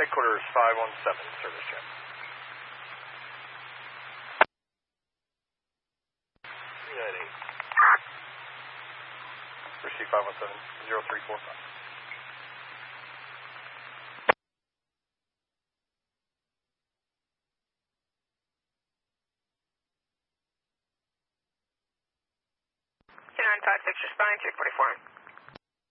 Headquarters 517, service check. Receive 517, 0345. Responding 344.